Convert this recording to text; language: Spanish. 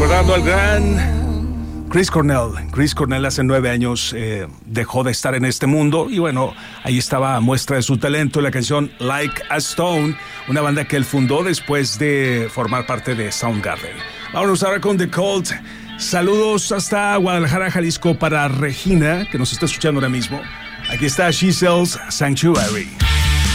Recordando al gran Chris Cornell. Chris Cornell hace 9 años dejó de estar en este mundo y bueno, ahí estaba muestra de su talento la canción Like a Stone, una banda que él fundó después de formar parte de Soundgarden. Vámonos ahora con The Cult. Saludos hasta Guadalajara, Jalisco para Regina, que nos está escuchando ahora mismo. Aquí está She Sells Sanctuary.